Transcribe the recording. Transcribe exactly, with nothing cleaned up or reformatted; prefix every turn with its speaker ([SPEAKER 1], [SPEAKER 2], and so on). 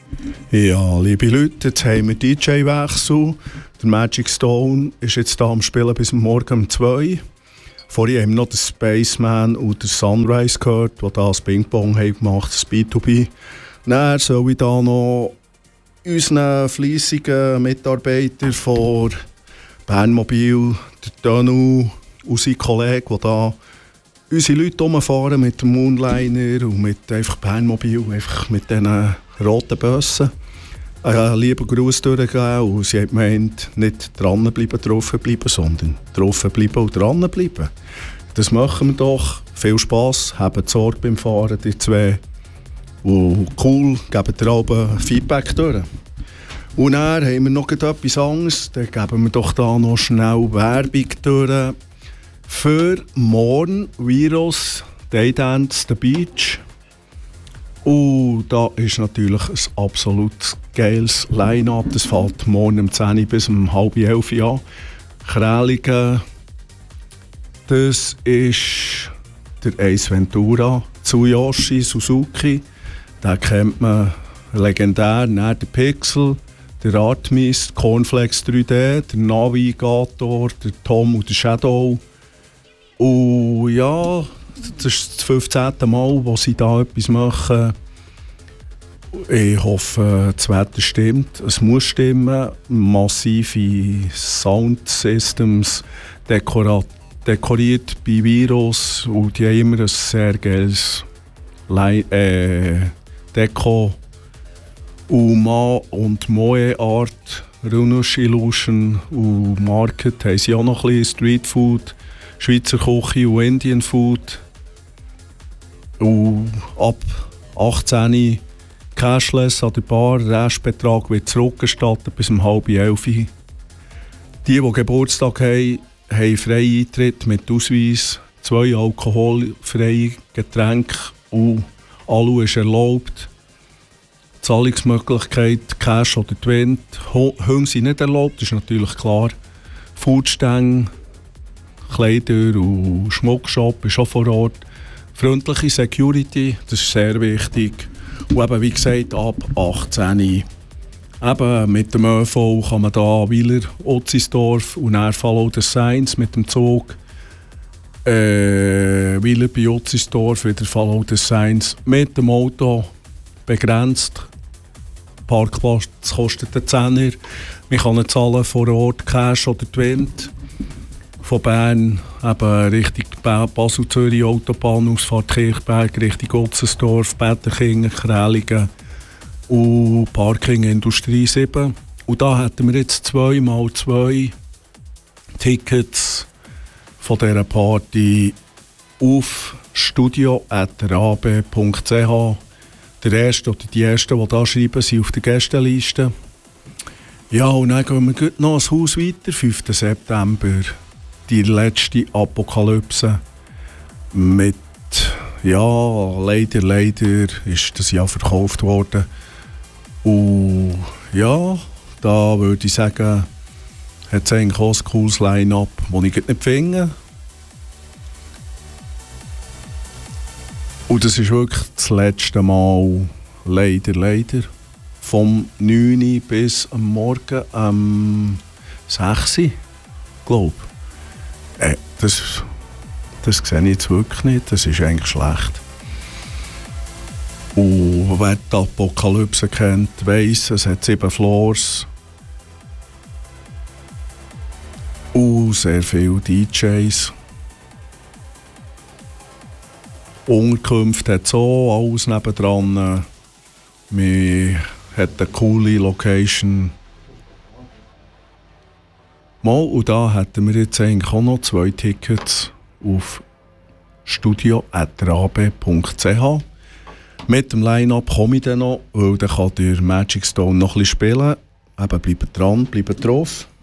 [SPEAKER 1] Ja, liebe Leute, jetzt haben wir D J-Wechsel. Der Magic Stone ist jetzt hier am Spielen bis morgen um zwei. Vorhin haben wir noch den Spaceman und den Sunrise gehört, die da das Ping-Pong haben gemacht, das B zwei B. Dann soll ich da noch unseren fleissigen Mitarbeiter von Bernmobil, der Tonu und sein Kollege, der da unsere Leute rumfahren mit dem Moonliner und mit einfach Bernmobil, einfach mit diesen roten Bössen. Einen lieben Gruß durchgegeben und sie hat gemeint, nicht dranbleiben, draufbleiben, sondern draufbleiben und dranbleiben. Das machen wir doch. Viel Spass, habt Sorge beim Fahren, die zwei. Und cool, geben dir auch Feedback durch. Und dann haben wir noch etwas anderes, dann geben wir doch da noch schnell Werbung durch. Für morgen Virus, Daydance, The Beach. Und da ist natürlich ein absolut geiles Line-Up. Das fällt morgen um zehn Uhr bis um halb elf Uhr an. Kräligen, das ist der Ace Ventura, Tsuyoshi Suzuki. Den kennt man legendär. Dann der Pixel, der Artemis, Cornflakes drei D, der Navigator, der Tom und der Shadow. Und ja, das ist das fünfzehnte Mal, wo sie da etwas machen. Ich hoffe, das Wetter stimmt. Es muss stimmen. Massive Soundsystems, dekorat, dekoriert bei Virus. Und die haben immer ein sehr geiles Le- äh, Deko. Uma und Moe Art, Runush Illusion und Market haben sie auch noch ein bisschen Street Food, Schweizer Küche und Indian Food. Und ab achtzehn Cashless an der Bar, Restbetrag wird zurückgestattet bis um halb elf. Die, die Geburtstag haben, haben freien Eintritt mit Ausweis, zwei alkoholfreie Getränke und Alu ist erlaubt. Zahlungsmöglichkeit, Cash oder Twint. Hunde sind nicht erlaubt, das ist natürlich klar. Foodstände, Kleider und Schmuckshop ist auch vor Ort. Freundliche Security, das ist sehr wichtig. Und eben, wie gesagt, ab achtzehn. Eben, mit dem ÖV kann man da Wieler, Otzisdorf und dann Follow the Signs mit dem Zug. Äh, Wieler bei Otzisdorf, wieder Follow the Signs mit dem Auto, begrenzt. Parkplatz kostet einen Zehner. Man kann ihn zahlen vor Ort, Cash oder Twint. Von Bern eben Richtung Basel-Zürich, Autobahn, Ausfahrt Kirchberg, Richtung Otzensdorf, Betterkingen, Kräligen und Parking Industrie sieben. Und da hätten wir jetzt zwei mal zwei Tickets von dieser Party auf studio at r b punkt c h. Der erste oder die Ersten, die da schreiben, sind auf der Gästeliste. Ja, und dann gehen wir noch ein Haus weiter, fünften September. Die letzte Apokalypse mit, ja, leider, leider ist das Jahr verkauft worden. Und ja, da würde ich sagen, hat es eigentlich auch ein cooles Line-Up, das ich nicht finde. Und das ist wirklich das letzte Mal, leider, leider, vom neun Uhr bis am Morgen um sechs Uhr, glaube ich. Äh, das, das sehe ich jetzt wirklich nicht, das ist eigentlich schlecht. Und wer die Apokalypse kennt, weiss, es hat sieben Floors. Und sehr viele D Js. Unterkünfte hat es auch, alles nebendran. Man hat eine coole Location. Mal, und da hätten wir jetzt eigentlich auch noch zwei Tickets auf studio at r a b punkt c h. Mit dem Line-Up komme ich dann noch, weil dann kann der Magic Stone noch ein bisschen spielen. Eben, bleibt dran, bleibt drauf.